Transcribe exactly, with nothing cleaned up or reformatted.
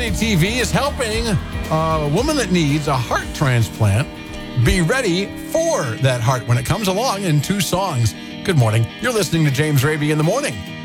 Reality T V is helping a woman that needs a heart transplant be ready for that heart when it comes along in two songs. Good morning. You're listening to James Raby in the Morning